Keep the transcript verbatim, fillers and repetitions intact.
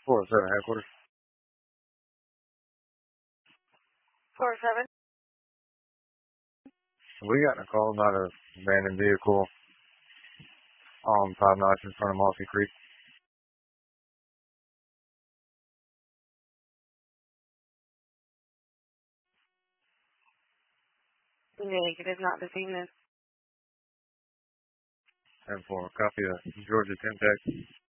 four oh seven headquarters. four oh seven. We got a call about a abandoned vehicle on Five Notch in front of Mossy Creek. Negative, not the same as. And for a copy of Georgia ten Tech.